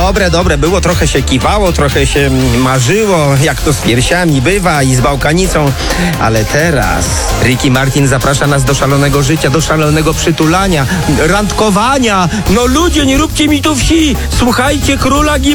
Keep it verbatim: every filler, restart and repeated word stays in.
dobre, dobre było, trochę się kiwało, trochę się marzyło, jak to z piersiami bywa i z bałkanicą, ale teraz Ricky Martin zaprasza nas do szalonego życia, do szalonego przytulania, randkowania. No ludzie, nie róbcie mi tu wsi, słuchajcie króla Gim